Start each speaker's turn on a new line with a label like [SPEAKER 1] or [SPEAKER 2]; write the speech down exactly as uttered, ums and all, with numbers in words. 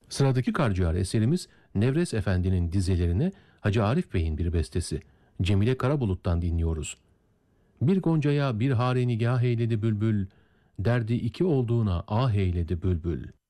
[SPEAKER 1] Sıradaki Karciğer eserimiz Nevres Efendi'nin dizelerine Hacı Arif Bey'in bir bestesi. Cemile Karabulut'tan dinliyoruz. Bir goncaya bir hare nigah eyledi bülbül, derdi iki olduğuna ah eyledi bülbül.